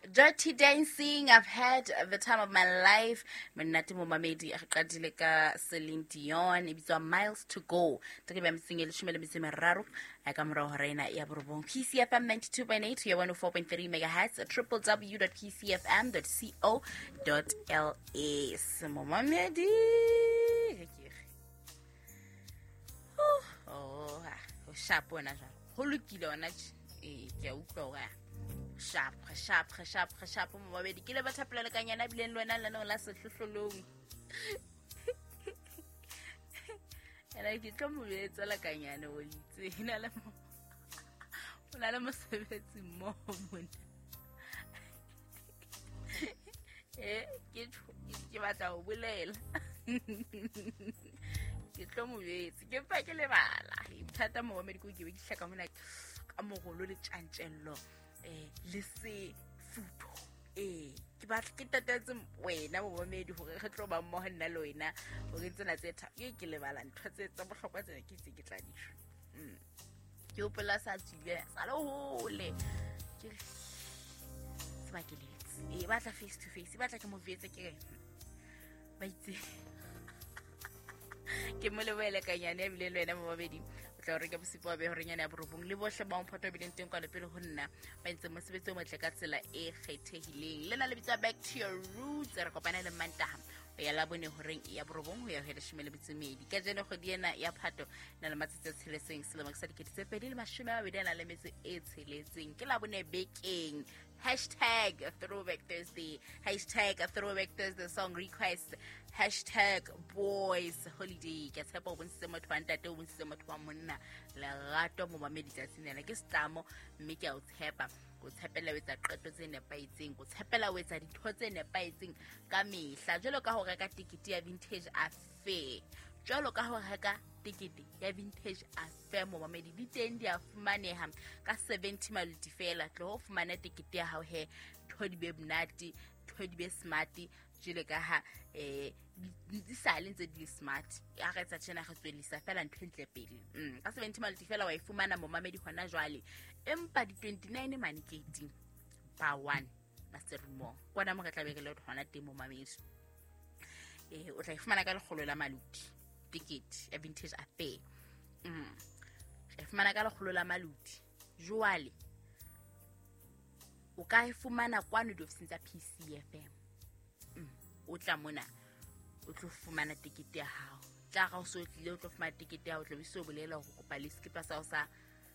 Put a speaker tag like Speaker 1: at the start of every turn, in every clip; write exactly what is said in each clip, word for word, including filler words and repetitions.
Speaker 1: Dirty Dancing. I've had the time of my life. Menate mo mamedi a qadile ka Celine Dion. Ibitswa Miles to Go. Take ba msing le shumele mse meraro. A ka mora hore ena ya borobong. K C F M ninety-two point eight, ya one oh four point three megahertz. w w w dot k c f m dot co dot l a. Mo mamedi. Oh, oh, o sharp ona jwa. Ho lokile ona e ke utlwa ga. Sharp, sharp, sharp, sharp mo mabedi ke le ba thapela le kanyana bileng le wena lana la sehlohlolong. Ela ke tlo mo etsa la kanyana o itse ina le mo ona le mosebetsi mo mona. Eh ke ke batla ho bolela. Ke tlo mo etsa ke pa ke le bala thata mo mabedi ko ke be ke hlaka mona ka mogolo le tjantjello. Eh le se futo eh ke batla ke tatetse wena mo mamedi hore re tlo ba mmoho nna le wena o ke tsena tse tha ke ke lebala ntho tse tsa bohlokwa tsena ke tse ke tla di tshwa mm ke o pela sa tsile sa lo hole ke sba ke letse e batla face to face e batla ke mo vietse ke ba itse ke mo le wele ka nyane ya bile le wena mo mamedi tla re ke bosipo ba be hore nyane ya borobong le bohle ba mphoto bileng teng kwa le pele ho nna ba ntse mo sebetso mo tle ka tsela e kgethehileng le na le bitsa back to your roots re kopana le Mantaha o ya la bone horeng ya borobong ho ya hele shimele bitsemedi ka jene go diena ya phato na le matsetse tsheletseng selemo sa dikete tse pedi le mashome a mabedi na le metse e tsheletseng ke la bone bekeng hashtag Throwback Thursday hashtag Throwback Thursday song request hashtag boys holiday ke tshepa o bontse motho wa ntate o bontse motho wa monna la gato mo mamedi tsatsina ke stamo mme ke a o tshepa go tshepela wetsa qeto tse nepaitseng go tshepela wetsa ditho tse nepaitseng ka mehla jalo ka ho reka tikete ya vintage affair jalo ka ho reka tikete ya vintage affair mo mamedi di teng di a fumaneha ka seventy maludi fela tlo ho fumana tikete ya hao he thodi be bnati thodi be smarty jile ka ha eh di sale ntse di smart a ga tsa tsena ga tswelisa fela ntho entle pele mm ka seventy maludi fela wa ifumana mo mamedi hona jwale empa di twenty-nine maniketi ba one ba sermo kwana mo ka tlabeke le hona teng mo mamedi eh o tla ifumana ka legolo la maludi ticket ya vintage affair mm e fumana ka legolo la maludi jwale o ka ifumana kwano di ofising tsa P C F M mm o tla mona o tlo fumana ticket ya hao tla ga o so tlile o tlo fumana ticket ya hao tlo biso bolela go kopa le skipa sa o sa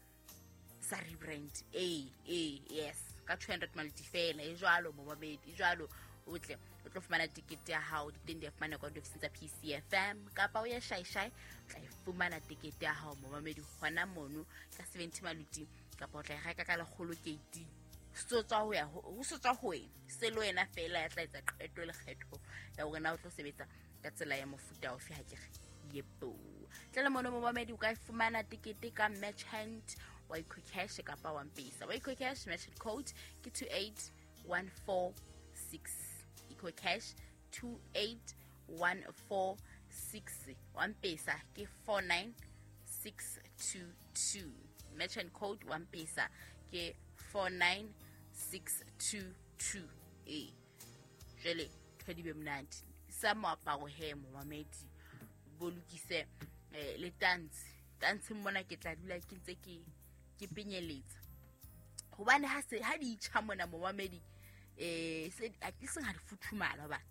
Speaker 1: sa rebrand eh eh yes ka two hundred maludi fela e jwalo mo babedi jwalo o tle o tlo fumana ticket ya hao di teng di fumana kwa ofising tsa P C F M kapa o ya shai shai tla fumana ticket ya hao mo mamedi hona mono ka seventy maludi kapa o tla reka ka legolo kete so tswa ho ya ho so tswa ho se lo ena fela ya tla etsa qeto le kgetho ya hore na o tlo sebetsa ka tsela ya mofuta o fi ha ke yepo tla le mono mo mamedi o ka fumana ticket ka merchant wa cash kapa wa mpisa wa cash merchant code ke two eight one four six eco cash two eight one four six one pesa ke four nine six two two merchant code one pesa ke four nine six two two eh jele thodi be mnati sa mo aparo he mo mamedi bolukise eh le dance dance mona ke tla dula ke ntse ke ke penyeletsa hobane ha se ha di tjha mona mo mamedi eh se a ke seng ha di futhumala ba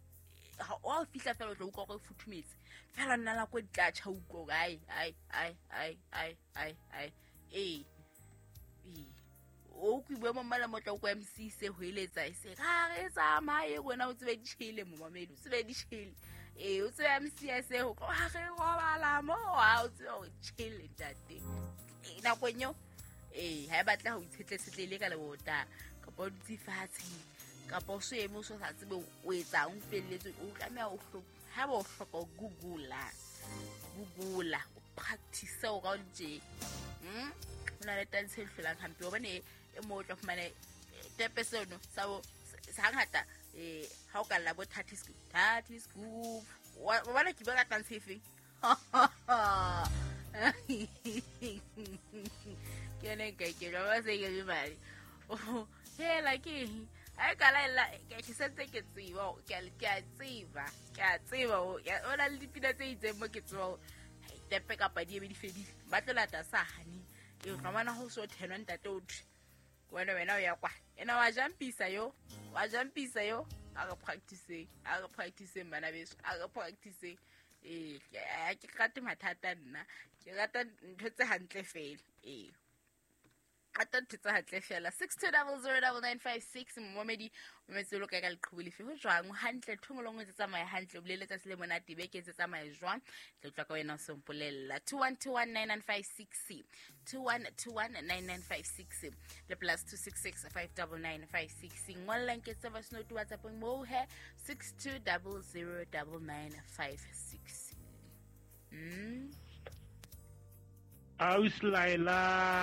Speaker 1: o fihla fela o tlo utlwa go futhumetse fela nna la go ditla tjha utlwa ai ai ai ai ai ai ai eh eh o ku bua mo mala mo tla go M C se ho eletsa e se ga re tsa mae gona o tsebe ditshile mo mamedi o tsebe ditshile eh o tsebe M C se ho ga re go bala mo wa o tsebe o tshile tate na kwenyo eh ha batla ho itshetlesetlele ka le bota ka bo difatsi ka bo so emo so sa tsebe o etsa o felletse o tlamea o hlo ha bo hloka Google Google o practice o ga o nje hm una le tantse hlola kampe o bane e mo tlo fumana tepe sono sa bo sa ngata eh ha o ka la bo thirty scoop thirty scoop wa bona ke ba ka tantse fe ke ne ke ke ba se ke mali oh hela ke ai ka laela ke ke setse ke tseba ke ke a tseba ke a tseba o ona le dipina tse itseng mo ke tseba tepe kapa di be di fedile ba tla lata sa hani e go mana go so thenwa ntate o thwe wena wena o ya kwa ena wa jampisa yo wa jampisa yo a go practice a go practice bana beso a go practice eh ke rate mathata nna ke rata ntho tse hantle fela eh ata tsa hatle fela six two zero zero nine nine five six momedi o metselo ka ka leqhubule fe go jwang hantle thongolongwe tsa tsamaya hantle o boleletsa se le monate be ke tsa tsamaya jwang le tla ka wena o sompolella two one two one nine nine five six two one two one nine nine five six le plus two six six five nine nine five six ngolla nke tsa ba seno tu WhatsApp mo he six two zero zero nine nine five six mm
Speaker 2: Auslaila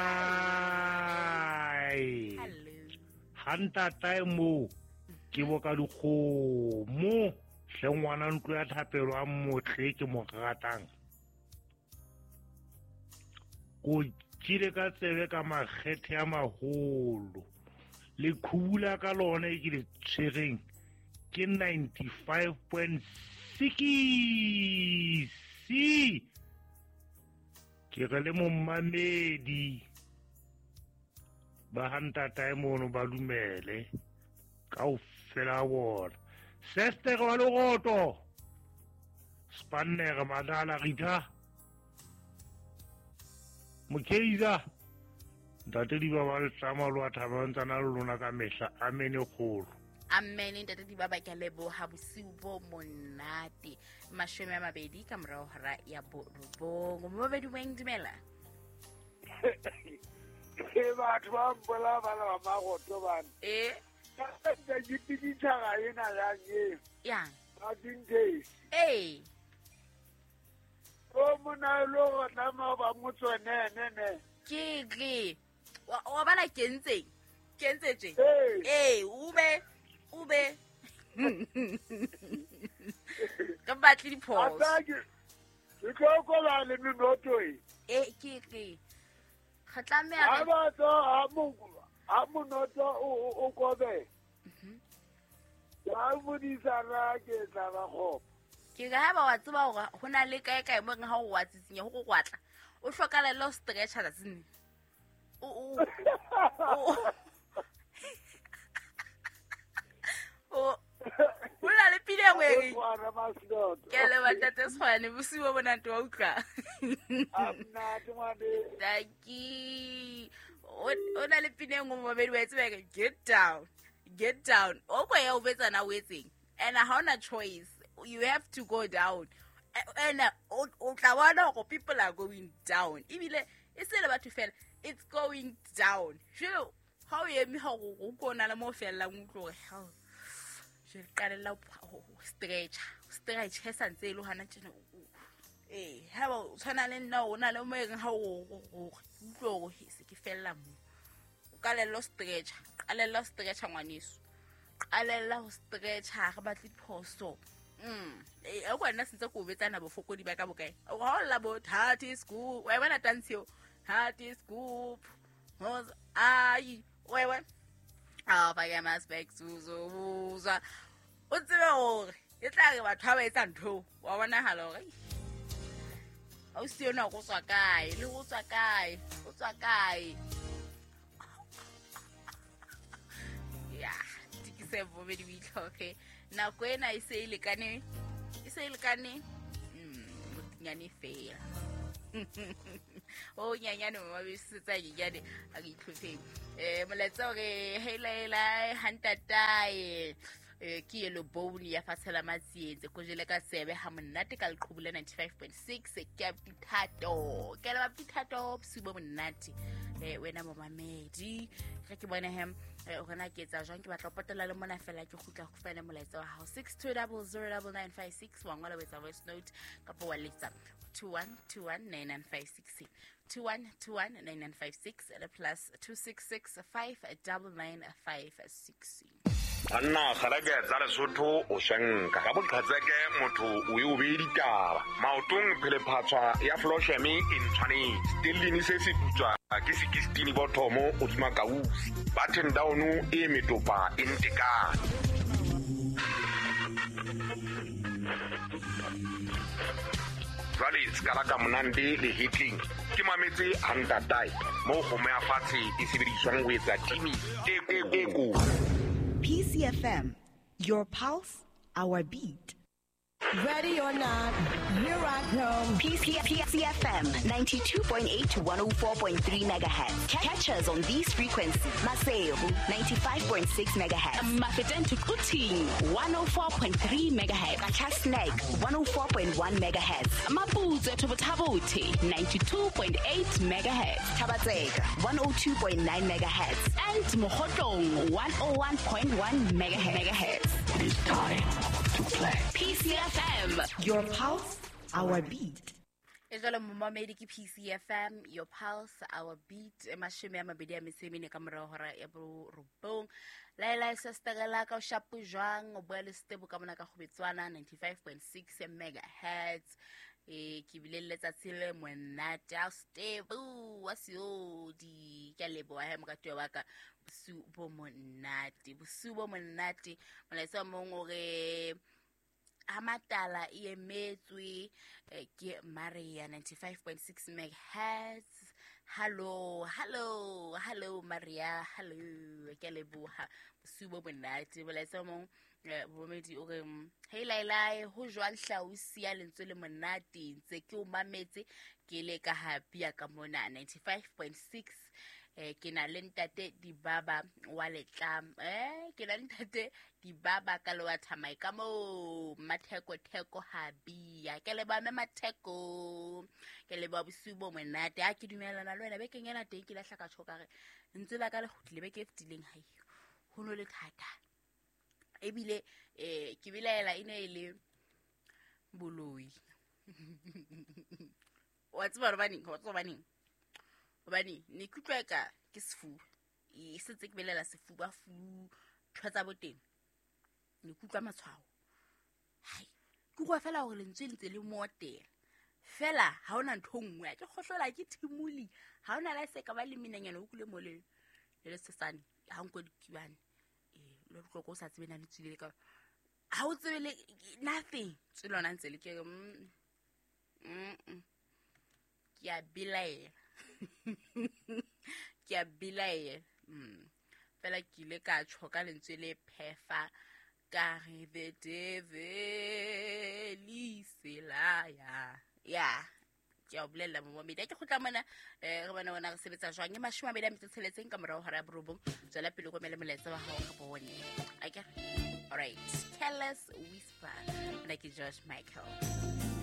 Speaker 1: hello
Speaker 2: hanta time ke boka dikgo mo hle ngwana ntlo ya thapelo a motle ke mo ratang go tsire ka tsebe ka makgethe ya maholo le khula ka lona e ke le tshwereng ke ninety-five point six ke re le mommamedi ba hanta time ono ba dumele ka o fela bona seste go lo goto spannere madala rita mokeiza date di ba ba le tsama lo athaba ntsana le lona ka mehla amene kholo
Speaker 1: amen ntate di baba ke lebo ha bosiu bo monate mashome a mabedi ka morao hara ya borobong mo bedi weng dimela
Speaker 3: ke batho ba mbola ba la ba go to bana
Speaker 1: eh
Speaker 3: ka dipidi tsaga ena ya ye
Speaker 1: yang
Speaker 3: a dinte
Speaker 1: eh
Speaker 3: o mona lo go tama ba motsone ne ne
Speaker 1: ke ke wa bana kentse kentse tse
Speaker 3: eh
Speaker 1: eh ube ube ka batli di pause
Speaker 3: ataki ke go go la le minoto e
Speaker 1: eh ke ke khatlame
Speaker 3: a
Speaker 1: a
Speaker 3: ba to a mo a monoto o o go be ya mo di sara ke tla ba go
Speaker 1: ke ga ba wa tseba gore hona le kae kae mo ga o wa tsitsinya go go kwatla o hlokala lo stretcher la tsini o o o Wala le pile ngwe ke le batate swane bosiwa bona ntwa utlwa
Speaker 3: amna tmane
Speaker 1: daki ona le pile ngwe mo bedi wa tsebe get down get down o kwa ya ubetsa na wetseng and I have a choice you have to go down and o tla bona go people are going down ibile e se le batho fela it's going down sho how you me how go kona le mo fela ngutlo hell je qalela ho stretch stretch he santse lo hana tsena eh ha ba tshwana le nna ona le mo eng ha o utlo go se ke fella mo ka le lo stretch qalela stretch ngwaniso qalela ho stretch ha ga batli phoso mm eh a kwana sentse go betsana bofokodi ba ka bokae o holla bo thirty scoop wa bona tansio thirty scoop ho ai wewe ah ba ya mas back zuzo buza o tsebe gore e tla re batho ba etsa ntho wa bona hala gore o siona go tswa kae le go tswa kae go tswa kae ya dikise bo be di bitlhoke na go ena e se ile kane e se ile kane mm nyane fela o nyanyane mo ba se tsa nyane a ke itlhopheng eh moletsa gore hela hantatai eh ke yelo bone ya fatsela matsietse go jele ka sebe ha monate ka leqhubule ninety-five point six ke a pithato ke la pithato bosibo monate eh wena mo mamedi re ke bona hem o gona ke tsa jang ke batla potela le mona fela ke gutla go fela moletsa wa ha six two zero zero nine nine five six wa ngola wetsa voice note ka po wa letsa two one two one nine nine five six two one two one nine nine five six plus two six six five nine nine five six
Speaker 4: Anna kharage tsa Lesotho o shenka ka boqhatseke motho o e o be ditaba maotong phele phatswa ya floshemi in Tshwane still ni se se putswa a ke sixteen bothomo o dima kausi button down e metopa e ntekane jwale skala ka monande le hitting ke mametse antatai mo go mea fatshe e sebediswang go etsa timi e ko
Speaker 5: P C F M, your pulse, our beat.
Speaker 6: Ready or not, here I come.
Speaker 5: P C F M, ninety-two point eight to one oh four point three megahertz. Catch us on these frequencies. Maseo, ninety-five point six megahertz.
Speaker 1: Mafeten to Kuting, one oh four point three megahertz.
Speaker 5: Kachasnek, one oh four point one megahertz.
Speaker 1: Mapuzo to Botabote, ninety-two point eight megahertz.
Speaker 5: Tabatsega, one oh two point nine megahertz.
Speaker 1: And Mohotong, one oh one point one megahertz.
Speaker 7: It is time to play.
Speaker 1: P C F M,
Speaker 5: your pulse, our beat.
Speaker 1: Ejalo momamedi ke P C F M, your pulse, our beat. Emashime amabedi a mesemene ka mora hora ya bo robong. Laila sestagala ka shapu jwang o bua le stebo ka mona ka go Betswana ninety-five point six megahertz. E ke bile letsatsi le monate a stebo wa sio di ka lebo a mo ka twa ka busu bo monate busu bo monate mona sa mongore Amatala e emetswe ke Maria ninety-five point six megahertz. Hello, hello, hello Maria, hello. Ke leboha busubo bonate bola tsa mo bomedi o re hey lailai ho jwang hlausi ya lentswe le monate ntse ke o mametse ke le ka happy ya ka mona ninety-five point six. Eh ke na le ntate di baba wa letlam eh ke na le ntate di baba ka lo wa tsamai ka mo matheko theko habi ya ke le ba me matheko ke le ba busubo monate a ke dumelana le wena be ke ngena teng ke la hlaka tshokare ntse ba ka le gotlile be ke ftileng hai ho no le thata ebile eh ke bilaela ine ile boloi wa tsaba bani go tsaba bani bani ni kutlweka ke sefu e setse ke belela sefu ba fu tlhotsa boteng ni kutlwa matshwao hai ke go fela gore lentswe ntse le motela fela ha ona nthongwe ke khohlola ke thimuli ha ona la se ka ba le minanyana o kule mo le le sesane ha nko dikibane e lo tloko sa tsebena le tsile ka ha o tsebele nothing tsilona ntse le ke mm mm ya bilae ke a bilae mm fela ke ile ka tshoka lentswe le phefa ka re the devil iselaya ya ke a bolela mo mmedi ke gotla mona eh re bona bona re sebetsa jwang e mashome a bedi a metso tsheletseng ka morao hara borobong tswela pele go mele moletsa wa gago ga bone okay all right tell us whisper like George Michael.